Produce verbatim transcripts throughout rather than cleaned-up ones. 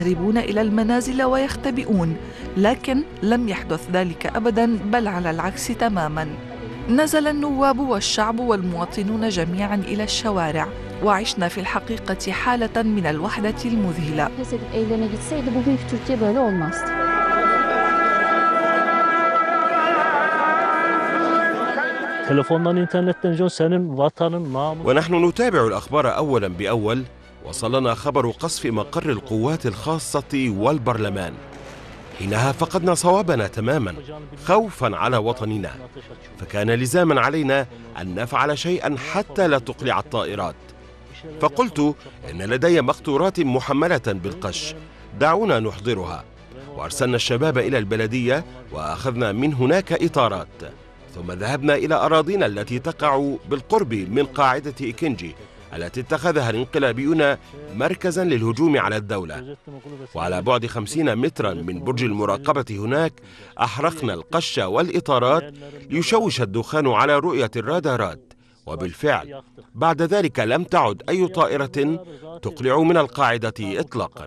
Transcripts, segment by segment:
يهربون إلى المنازل ويختبئون، لكن لم يحدث ذلك أبداً، بل على العكس تماماً. نزل النواب والشعب والمواطنون جميعاً إلى الشوارع، وعشنا في الحقيقة حالة من الوحدة المذهلة. ونحن نتابع الأخبار أولاً بأول، وصلنا خبر قصف مقر القوات الخاصة والبرلمان. حينها فقدنا صوابنا تماماً خوفاً على وطننا، فكان لزاماً علينا أن نفعل شيئاً حتى لا تقلع الطائرات. فقلت إن لدي مقطورات محملة بالقش، دعونا نحضرها. وأرسلنا الشباب إلى البلدية وأخذنا من هناك إطارات، ثم ذهبنا إلى أراضينا التي تقع بالقرب من قاعدة إكنجي التي اتخذها الانقلابيون مركزا للهجوم على الدولة. وعلى بعد خمسين مترا من برج المراقبة هناك أحرقنا القش والإطارات ليشوش الدخان على رؤية الرادارات، وبالفعل بعد ذلك لم تعد أي طائرة تقلع من القاعدة إطلاقا.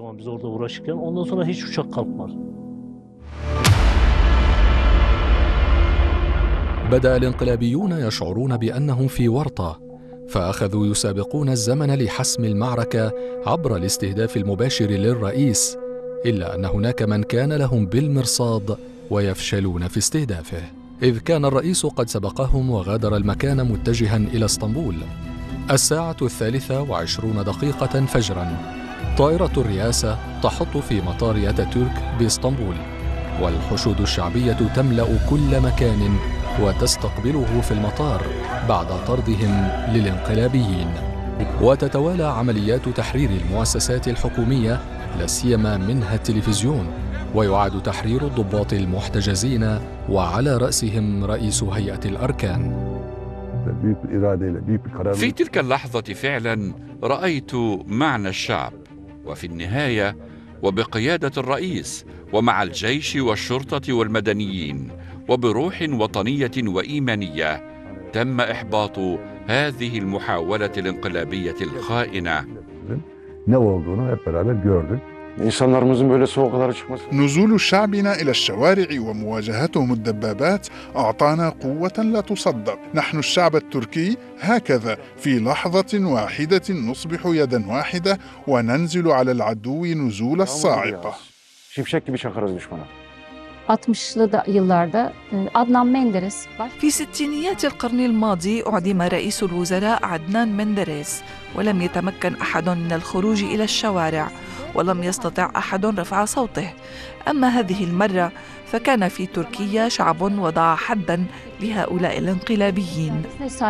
بدأ الانقلابيون يشعرون بأنهم في ورطة، فأخذوا يسابقون الزمن لحسم المعركة عبر الاستهداف المباشر للرئيس، إلا أن هناك من كان لهم بالمرصاد ويفشلون في استهدافه، إذ كان الرئيس قد سبقهم وغادر المكان متجها إلى اسطنبول. الساعة الثالثة وعشرون دقيقة فجرا، طائرة الرئاسة تحط في مطار أتاتورك باسطنبول، والحشود الشعبية تملأ كل مكان وتستقبله في المطار بعد طردهم للانقلابيين. وتتوالى عمليات تحرير المؤسسات الحكومية، لا سيما منها التلفزيون، ويعاد تحرير الضباط المحتجزين وعلى رأسهم رئيس هيئة الأركان. في تلك اللحظة فعلا رأيت معنى الشعب، وفي النهاية وبقيادة الرئيس ومع الجيش والشرطة والمدنيين وبروح وطنية وإيمانية تم إحباط هذه المحاولة الانقلابية الخائنة. نزول شعبنا إلى الشوارع ومواجهتهم الدبابات أعطانا قوة لا تصدق. نحن الشعب التركي هكذا في لحظة واحدة نصبح يدا واحدة وننزل على العدو نزول الصاعقة. في ستينيات القرن الماضي أعدم رئيس الوزراء عدنان مندريس، ولم يتمكن أحد من الخروج إلى الشوارع، ولم يستطع أحد رفع صوته. أما هذه المرة فكان في تركيا شعب وضع حداً لهؤلاء الانقلابيين.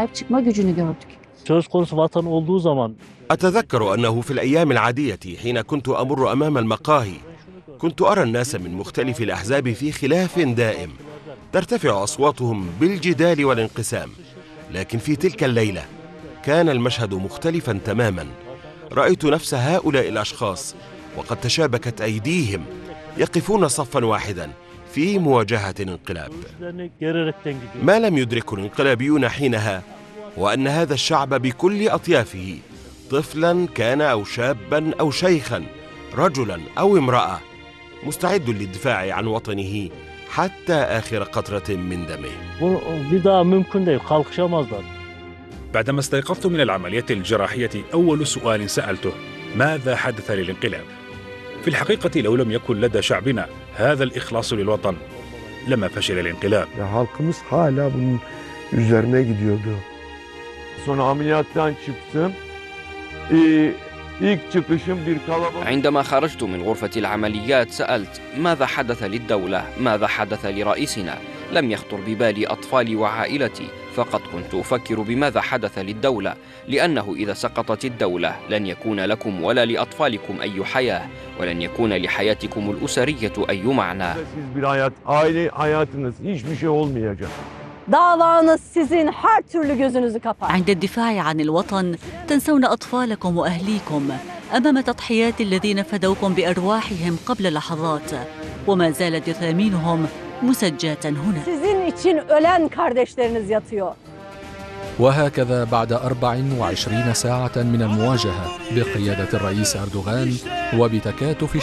أتذكر أنه في الأيام العادية حين كنت أمر أمام المقاهي كنت أرى الناس من مختلف الأحزاب في خلاف دائم ترتفع أصواتهم بالجدال والانقسام، لكن في تلك الليلة كان المشهد مختلفا تماما. رأيت نفس هؤلاء الأشخاص وقد تشابكت أيديهم يقفون صفا واحدا في مواجهة الانقلاب. ما لم يدرك الانقلابيون حينها وأن هذا الشعب بكل أطيافه، طفلا كان أو شابا أو شيخا، رجلا أو امرأة، مستعد للدفاع عن وطنه حتى آخر قطرة من دمه. بعدما استيقظت من العملية الجراحية أول سؤال سألته: ماذا حدث للانقلاب؟ في الحقيقة لو لم يكن لدى شعبنا هذا الإخلاص للوطن لما فشل الانقلاب. Halkımız hala bunun üzerine gidiyordu. Sonra ameliyattan çıktım. عندما خرجت من غرفة العمليات سألت: ماذا حدث للدولة؟ ماذا حدث لرئيسنا؟ لم يخطر ببالي أطفالي وعائلتي، فقط كنت أفكر بماذا حدث للدولة، لأنه إذا سقطت الدولة لن يكون لكم ولا لأطفالكم أي حياة، ولن يكون لحياتكم الأسرية أي معنى. عند الدفاع عن الوطن تنسون أطفالكم وأهليكم أمام تضحيات الذين فدوكم بأرواحهم قبل لحظات، وما زالت جثامينهم مسجاة هنا. وهكذا بعد أربع وعشرين ساعة من المواجهة بقيادة الرئيس أردوغان وبتكاتف